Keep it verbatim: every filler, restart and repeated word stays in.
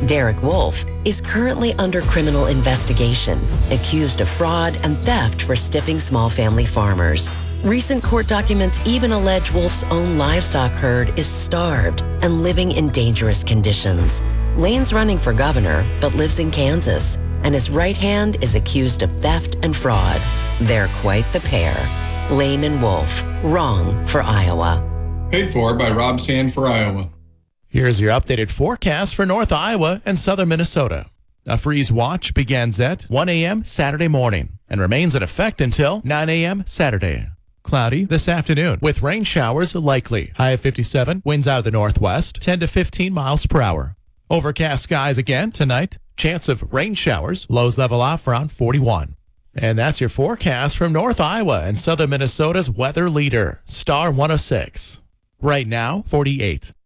Derek Wolf, is currently under criminal investigation, accused of fraud and theft for stiffing small family farmers. Recent court documents even allege Wolf's own livestock herd is starved and living in dangerous conditions. Lane's running for governor, but lives in Kansas, and his right hand is accused of theft and fraud. They're quite the pair. Lane and Wolf, wrong for Iowa. Paid for by Rob Sand for Iowa. Here's your updated forecast for North Iowa and southern Minnesota. A freeze watch begins at one a.m. Saturday morning and remains in effect until nine a.m. Saturday. Cloudy this afternoon with rain showers likely. High of fifty-seven, winds out of the northwest, ten to fifteen miles per hour. Overcast skies again tonight. Chance of rain showers. Lows level off around forty-one. And that's your forecast from North Iowa and southern Minnesota's weather leader, Star one oh six. Right now, forty-eight.